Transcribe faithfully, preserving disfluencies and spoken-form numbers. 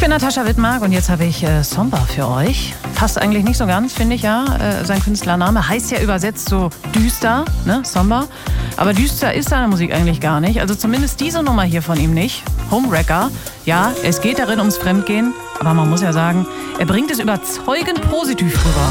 bin Natascha Wittmark und jetzt habe ich äh, Somba für euch. Passt eigentlich nicht so ganz, finde ich, ja. Äh, sein Künstlername heißt ja übersetzt so düster, ne, Somba. Aber düster ist seine Musik eigentlich gar nicht. Also zumindest diese Nummer hier von ihm nicht. Homewrecker. Ja, es geht darin ums Fremdgehen. Aber man muss ja sagen, er bringt es überzeugend positiv rüber.